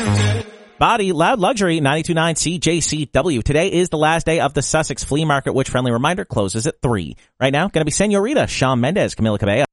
Body Loud Luxury, 92.9 CJCW. Today is the last day of the Sussex Flea Market, which, friendly reminder, closes at 3. Right now, going to be Senorita, Shawn Mendes, Camila Cabello.